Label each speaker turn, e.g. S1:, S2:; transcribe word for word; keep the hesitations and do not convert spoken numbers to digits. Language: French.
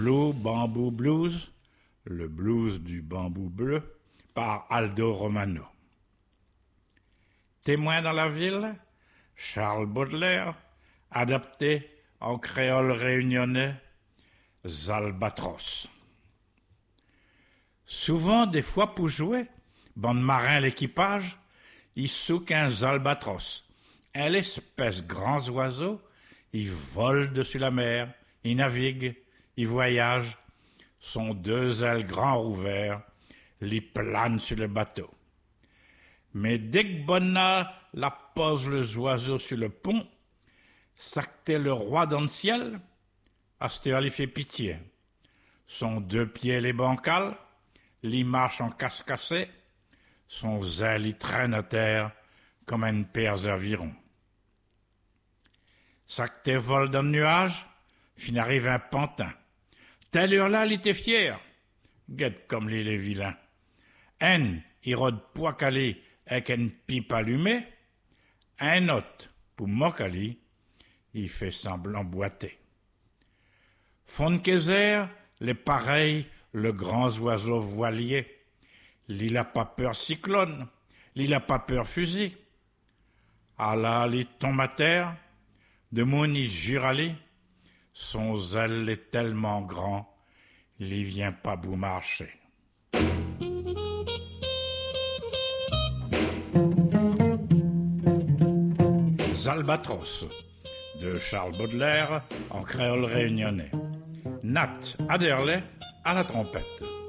S1: Blue Bamboo Blues, le blues du bambou bleu, par Aldo Romano. Témoin dans la ville, Charles Baudelaire, adapté en créole réunionnais, Zalbatros. Souvent, des fois pour jouer, bande marin l'équipage, il souque un Zalbatros, un espèce grands oiseaux, il vole dessus la mer, il navigue, il voyage, son deux ailes grands ouverts, il plane sur le bateau. Mais dès que Bonna la pose les oiseaux sur le pont, s'actait le roi dans le ciel, à cette heure, il fait pitié. Son deux pieds les bancales, il marche en casse-cassé, son zèle il traîne à terre comme une paire d'avirons. S'actait vole dans le nuage, fin arrive un pantin. Telle heure-là, il était fier. Guette comme il est vilain. Un, il rôde poicalé avec une pipe allumée. Un autre, pour mocali, il fait semblant boiter. Fonkezer, les pareils, le grand oiseau voilier. L'il a pas peur cyclone, l'il a pas peur fusil. Ah là, il tombe à terre, de mon il jure aller. Son zèle est tellement grand, il y vient pas bout marcher. Zalbatros, de Charles Baudelaire, en créole réunionnais. Nat Adderley à la trompette.